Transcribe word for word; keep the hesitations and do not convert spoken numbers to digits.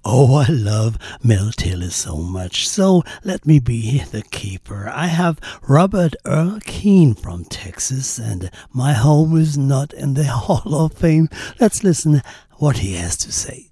Oh, I love Mel Tilly so much, so let me be the keeper. I have Robert Earl Keen from Texas, and my home is not in the Hall of Fame. Let's listen what he has to say.